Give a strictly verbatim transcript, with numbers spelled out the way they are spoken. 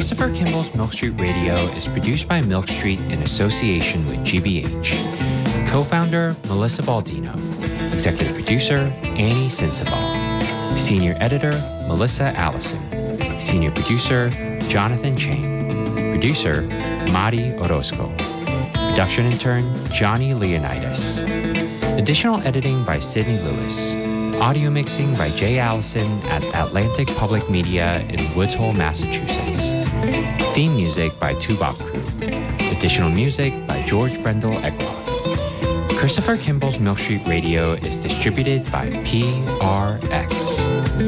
Christopher Kimball's Milk Street Radio is produced by Milk Street in association with G B H. Co-founder, Melissa Baldino. Executive producer, Annie Sensabaugh. Senior editor, Melissa Allison. Senior producer, Jonathan Chang. Producer, Mari Orozco. Production intern, Johnny Leonidas. Additional editing by Sydney Lewis. Audio mixing by Jay Allison at Atlantic Public Media in Woods Hole, Massachusetts. Theme music by Tubop Crew. Additional music by George Brendel Egloff. Christopher Kimball's Milk Street Radio is distributed by P R X.